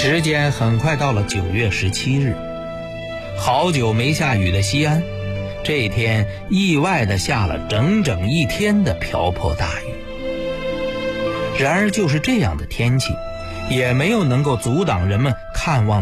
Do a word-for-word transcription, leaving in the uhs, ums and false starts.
时间很快到了九月十七日，好久没下雨的西安，这一天意外地下了整整一天的瓢泼大雨。然而就是这样的天气，也没有能够阻挡人们看望